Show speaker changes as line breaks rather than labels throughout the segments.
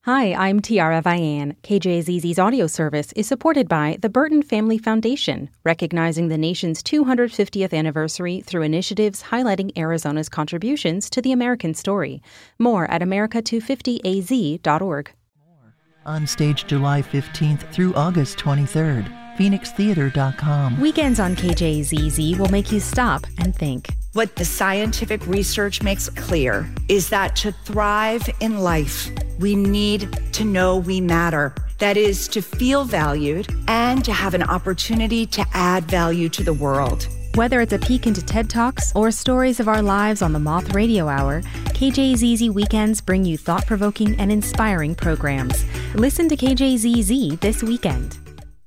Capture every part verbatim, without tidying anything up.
Hi, I'm Tiara Vian. K J Z Z's audio service is supported by the Burton Family Foundation, recognizing the nation's two hundred fiftieth anniversary through initiatives highlighting Arizona's contributions to the American story. More at america two fifty a z dot org.
On stage July fifteenth through August twenty-third. phoenix theater dot com.
Weekends on K J Z Z will make you stop and think.
What the scientific research makes clear is that to thrive in life, we need to know we matter. That is, to feel valued and to have an opportunity to add value to the world.
Whether it's a peek into TED Talks or stories of our lives on the Moth Radio Hour, K J Z Z Weekends bring you thought-provoking and inspiring programs. Listen to K J Z Z this weekend.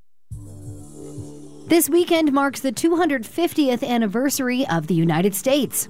This weekend marks the two hundred fiftieth anniversary of the United States.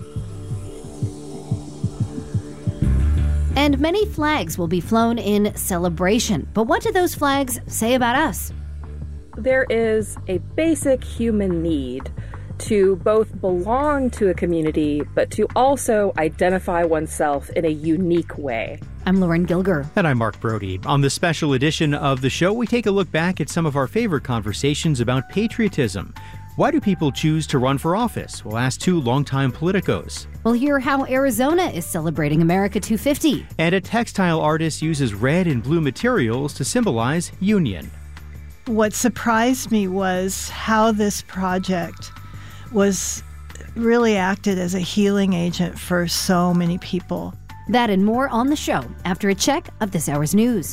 And many flags will be flown in celebration. But what do those flags say about us?
There is a basic human need to both belong to a community, but to also identify oneself in a unique way.
I'm Lauren Gilger.
And I'm Mark Brody. On this special edition of the show, we take a look back at some of our favorite conversations about patriotism. Why do people choose to run for office? We'll ask two longtime politicos.
We'll hear how Arizona is celebrating America two fifty.
And a textile artist uses red and blue materials to symbolize union.
What surprised me was how this project was really acted as a healing agent for so many people.
That and more on the show after a check of this hour's news.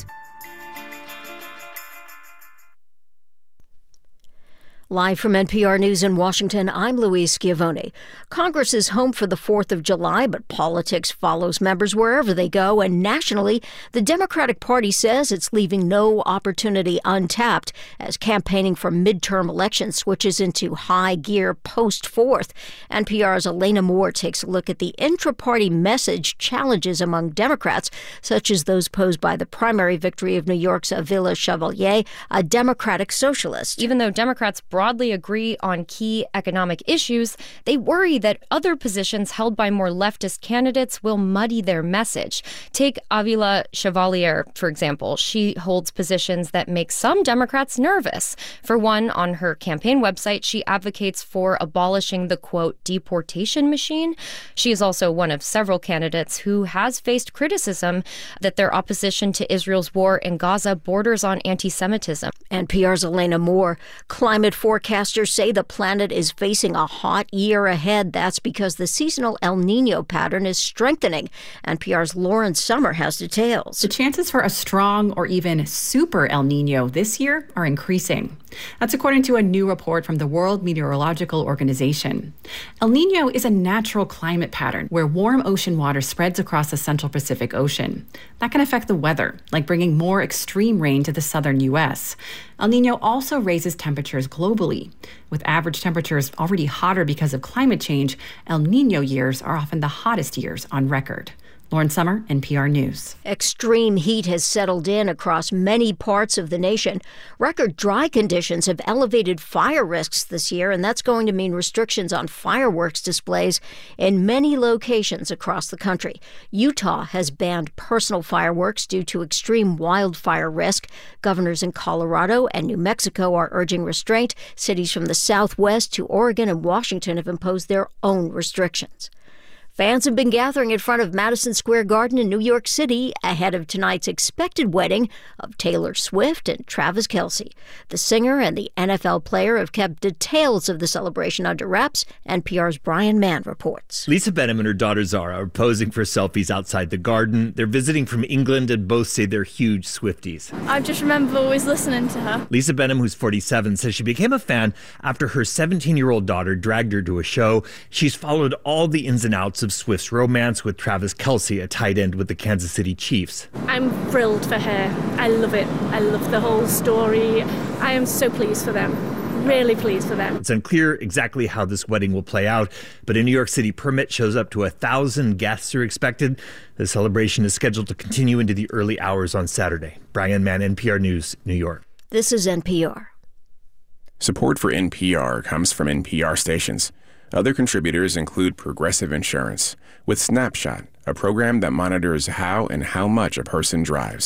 Live from N P R News in Washington, I'm Louise Schiavone. Congress is home for the fourth of July, but politics follows members wherever they go, and nationally, the Democratic Party says it's leaving no opportunity untapped as campaigning for midterm elections switches into high gear post-fourth. N P R's Elena Moore takes a look at the intra-party message challenges among Democrats, such as those posed by the primary victory of New York's Avila Chevalier, a Democratic socialist.
Even though Democrats broadly agree on key economic issues, they worry that other positions held by more leftist candidates will muddy their message. Take Avila Chevalier, for example. She holds positions that make some Democrats nervous. For one, on her campaign website, she advocates for abolishing the, quote, deportation machine. She is also one of several candidates who has faced criticism that their opposition to Israel's war in Gaza borders on anti-Semitism.
N P R's Elena Moore. Climate forecasters say the planet is facing a hot year ahead. That's because the seasonal El Nino pattern is strengthening. N P R's Lauren Sommer has details.
The chances for a strong or even super El Nino this year are increasing. That's according to a new report from the World Meteorological Organization. El Nino is a natural climate pattern where warm ocean water spreads across the central Pacific Ocean. That can affect the weather, like bringing more extreme rain to the southern U S. El Nino also raises temperatures globally. With average temperatures already hotter because of climate change, El Nino years are often the hottest years on record. Lauren Sommer, N P R News.
Extreme heat has settled in across many parts of the nation. Record dry conditions have elevated fire risks this year, and that's going to mean restrictions on fireworks displays in many locations across the country. Utah has banned personal fireworks due to extreme wildfire risk. Governors in Colorado and New Mexico are urging restraint. Cities from the Southwest to Oregon and Washington have imposed their own restrictions. Fans have been gathering in front of Madison Square Garden in New York City ahead of tonight's expected wedding of Taylor Swift and Travis Kelce. The singer and the N F L player have kept details of the celebration under wraps. N P R's Brian Mann reports.
Lisa Benham and her daughter Zara are posing for selfies outside the Garden. They're visiting from England and both say they're huge Swifties.
I just remember always listening to her.
Lisa Benham, who's forty-seven, says she became a fan after her seventeen-year-old daughter dragged her to a show. She's followed all the ins and outs of Swift's romance with Travis Kelce, a tight end with the Kansas City Chiefs.
I'm thrilled for her. I love it. I love the whole story. I am so pleased for them. Really pleased for them.
It's unclear exactly how this wedding will play out, but a New York City permit shows up to a thousand guests are expected. The celebration is scheduled to continue into the early hours on Saturday. Brian Mann, N P R News, New York.
This is N P R.
Support for N P R comes from N P R stations. Other contributors include Progressive Insurance, with Snapshot, a program that monitors how and how much a person drives.